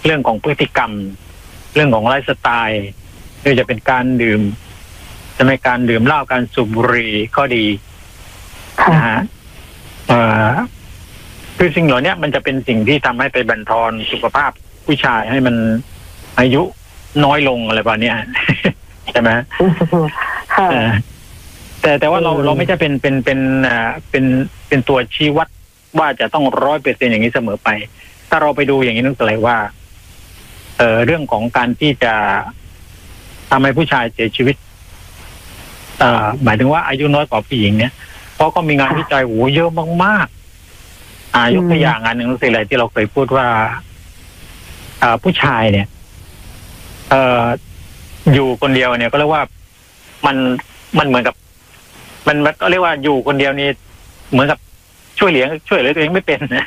รื่องของพฤติกรรมเรื่องของไลฟ์สไตล์ไม่ว่าจะเป็นการดื่มจะเป็นการดื่มเหล้าการสูบบุหรี่ก็ดีนะฮะคือสิ่งเหล่านี้มันจะเป็นสิ่งที่ทำให้ไปบั่นทอนสุขภาพผู้ชายให้มันอายุน้อยลงอะไรแบบนี้ใช่ไหมแต่ว่าเราไม่ใช่เป็นตัวชี้วัดว่าจะต้อง100%อย่างนี้เสมอไปถ้าเราไปดูอย่างนี้นึกอะไรว่าเรื่องของการที่จะทำให้ผู้ชายเสียชีวิตหมายถึงว่าอายุน้อยกว่าผู้หญิงเนี่ยเพราะก็มีงานวิจัยโหเยอะมากๆยกตัวอย่างงานหนึ่งสิ่งอะไรที่เราเคยพูดว่าผู้ชายเนี่ยอยู่คนเดียวเนี่ยก็เรียกว่ามันเหมือนกับมันก็เรียกว่าอยู่คนเดียวนี่เหมือนกับช่วยเหลือตัวเองไม่เป็นนะ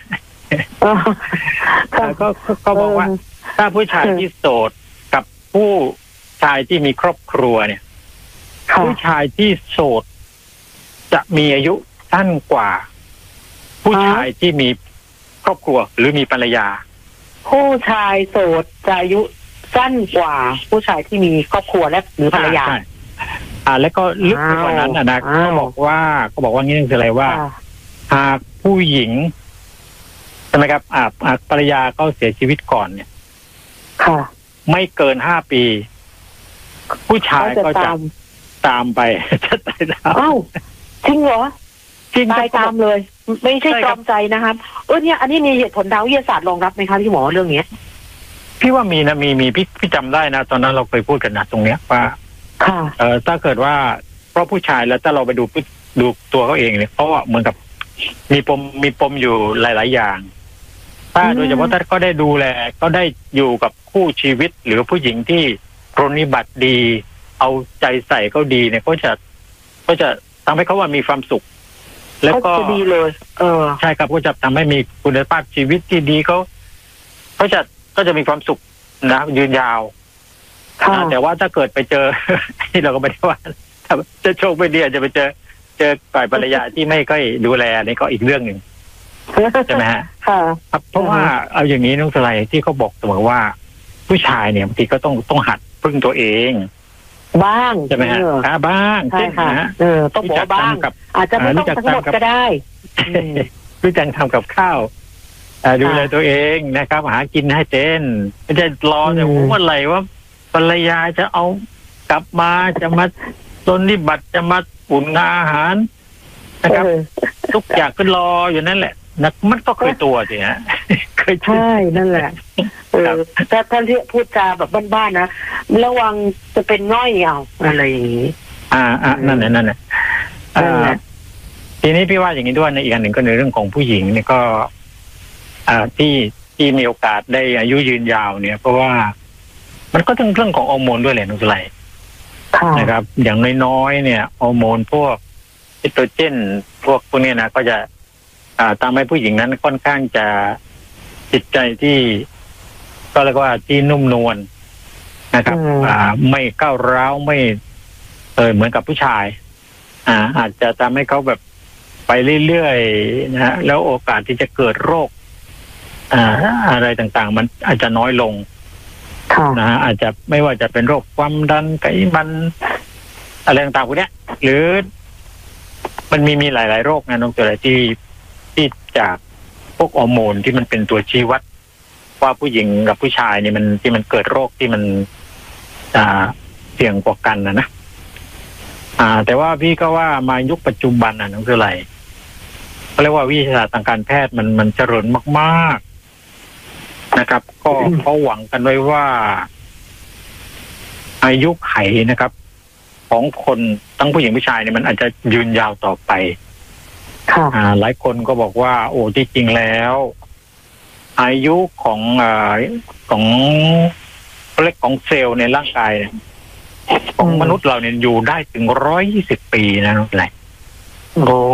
ก็บอกว่าถ้าผู้ชายที่โสดกับผู้ชายที่มีครอบครัวเนี่ยผู้ชายที่โสดจะมีอายุสั้นกว่าผู้ชายที่มีครอบครัวหรือมีภรรยาผู้ชายโสดจะอายุสั้นกว่าผู้ชายที่มีครอบครัวและหรือภรรยาแล้วก็ลึกไปกว่านั้นนะก็บอกว่างี้คืออะไรว่าหากผู้หญิงใช่ไหมครับภรรยาเขาเสียชีวิตก่อนเนี่ยไม่เกิน5 ปีผู้ชายก็จะตามไปจะตายตามจริงเหรอจริงตายตามเลยไม่ใช่ตรอมใจนะครับเนี่ยอันนี้มีเหตุผลทางวิทยาศาสตร์รองรับไหมคะพี่หมอเรื่องนี้พี่ว่ามีนะมีพี่จำได้นะตอนนั้นเราเคยพูดกันนะตรงเนี้ยว่าถ้าเกิดว่าเพราะผู้ชายแล้วถ้าเราไปดูตัวเขาเองเนี่ยเพราะว่าเหมือนกับมีปมอยู่หลายๆอย่างถ้าโดยเฉพาะถ้าก็ได้ดูแลก็ได้อยู่กับคู่ชีวิตหรือผู้หญิงที่ปรนนิบัติดีเอาใจใส่เขาดีเนี่ยก็จะทำให้เขาว่ามีความสุขแล้วก็ดีเลยใช่ครับก็จะทำให้มีคุณภาพชีวิตที่ดีก็จะมีความสุขนะยืนยาวแต่ว่าถ้าเกิดไปเจอที่เราก็ไม่ได้ว่าจะโชคไม่ดีอาจจะไปเจอฝ่ายภรรยาที่ไม่ค่อยดูแลนี่ก็อีกเรื่องหนึ่งใช่ไหมฮะเพราะว่าเอาอย่างนี้น้องสไลที่เขาบอกเสมอว่าผู้ชายเนี่ยบางทีก็ต้องหัดพึ่งตัวเองบ้างใช่ไหมฮะบ้างใช่ค่ะต้องบอกบ้างอาจจะไม่ต้องทั้งหมดก็ได้รู้จักทำกับข้าวดูแลตัวเองนะครับหากินให้เป็นไม่ใช่รอเนี่ยเมื่อไหร่ว่าภรรยาจะเอากลับมาจะมาปรนนิบัติจะมาอุ่นอาหารนะครับทุกอย่างก็รออยู่นั่นแหละนะมันก็เคยตัวสิฮะเคยใช่นั่นแหละถ้าท่านที่พูดจาแบบบ้านๆนะระวังจะเป็นง่อยเอาอะไรอย่างนี้นั่นแหละทีนี้พี่ว่าอย่างนี้ด้วยในอีกอันหนึ่งก็ในเรื่องของผู้หญิงเนี่ยก็ที่มีโอกาสได้อายุยืนยาวเนี่ยเพราะว่ามันก็ต้องเรื่องของฮอร์โมนด้วยแหละนุสไลนะครับอย่างน้อยๆเนี่ยฮอร์โมนพวกเอสโตรเจนพวกนี้นะก็จะทำให้ผู้หญิงนั้นค่อนข้างจะจิตใจที่ก็เรียกว่าที่นุ่มนวลนะครับไม่ก้าวร้าวไม่เหมือนกับผู้ชายอาจจะทำให้เขาแบบไปเรื่อยๆนะฮะแล้วโอกาสที่จะเกิดโรคอะไรต่างๆมันอาจจะน้อยลงนะฮะอาจจะไม่ว่าจะเป็นโรคความดันไขมันอะไรต่างๆพวกนี้หรือมันมีหลายๆโรคนะน้องตัวอะไรที่จากพวกฮอร์โมนที่มันเป็นตัวชี้วัดว่าผู้หญิงกับผู้ชายเนี่ยมันที่มันเกิดโรคที่มันเสี่ยงกว่ากันนะแต่ว่าพี่ก็ว่ามายุคปัจจุบันน้องตัวอะไรเขาเรียกว่าวิทยาศาสตร์ทางการแพทย์มันเจริญมากๆนะครับก็เขาหวังกันไว้ว่าอายุไขนะครับของคนทั้งผู้หญิงผู้ชายเนี่ยมันอาจจะยืนยาวต่อไปหลายคนก็บอกว่าโอ้ที่จริงแล้วอายุของเล็กของเซลล์ในร่างกายของมนุษย์เราเนี่ยอยู่ได้ถึง120 ปีนะน้องไรโอ้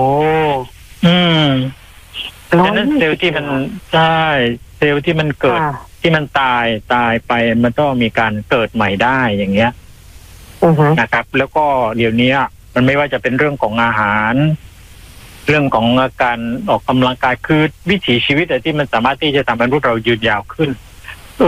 ฉะนั้นเซลล์ที่มันใช่เซลล์ที่มันเกิดที่มันตายไปมันต้องมีการเกิดใหม่ได้อย่างเงี้ยนะครับแล้วก็เดี๋ยวนี้มันไม่ว่าจะเป็นเรื่องของอาหารเรื่องของการออกกำลังกายคือวิถีชีวิตที่มันสามารถที่จะทำให้พวกเรายืนยาวขึ้น